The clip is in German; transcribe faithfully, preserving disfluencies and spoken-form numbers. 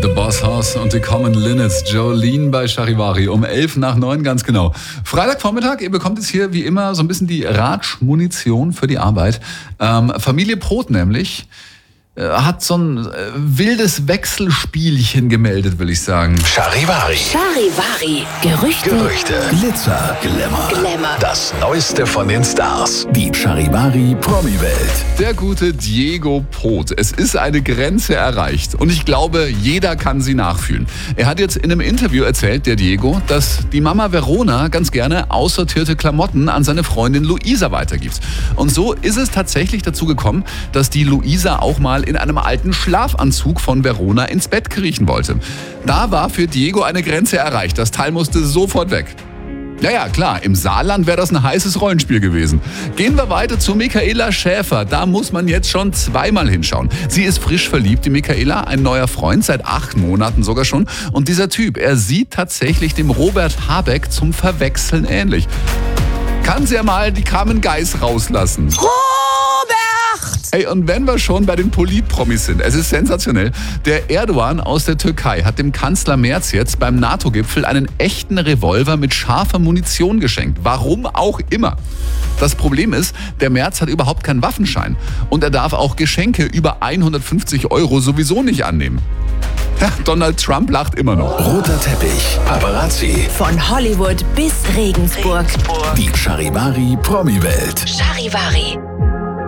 The Boss Hoss und die Common Linnets, Jolene bei Charivari um elf nach neun ganz genau. Freitagvormittag, ihr bekommt jetzt hier wie immer so ein bisschen die Ratsch-Munition für die Arbeit. Ähm, Familie Proth nämlich äh, hat so ein äh, wildes Wechselspielchen gemeldet, will ich sagen. Charivari. Charivari. Gerüchte. Gerüchte. Glitzer, Glamour. Glamour. Das Neueste von den Stars. Die Charivari Promi-Welt. Der gute Diego Proth. Es ist eine Grenze erreicht und ich glaube, jeder kann sie nachfühlen. Er hat jetzt in einem Interview erzählt, der Diego, dass die Mama Verona ganz gerne aussortierte Klamotten an seine Freundin Luisa weitergibt. Und so ist es tatsächlich dazu gekommen, dass die Luisa auch mal in einem alten Schlafanzug von Verona ins Bett kriechen wollte. Da war für Diego eine Grenze erreicht. Das Teil musste sofort weg. Ja, ja, klar, im Saarland wäre das ein heißes Rollenspiel gewesen. Gehen wir weiter zu Michaela Schäfer. Da muss man jetzt schon zweimal hinschauen. Sie ist frisch verliebt, die Michaela, ein neuer Freund, seit acht Monaten sogar schon. Und dieser Typ, er sieht tatsächlich dem Robert Habeck zum Verwechseln ähnlich. Kann sie ja mal die Carmen Geiss rauslassen. Robert! Hey, und wenn wir schon bei den Polit-Promis sind, es ist sensationell. Der Erdogan aus der Türkei hat dem Kanzler Merz jetzt beim NATO-Gipfel einen echten Revolver mit scharfer Munition geschenkt. Warum auch immer. Das Problem ist, der Merz hat überhaupt keinen Waffenschein. Und er darf auch Geschenke über hundertfünfzig Euro sowieso nicht annehmen. Ja, Donald Trump lacht immer noch. Roter Teppich. Paparazzi. Von Hollywood bis Regensburg. Die Charivari Promi-Welt. Charivari.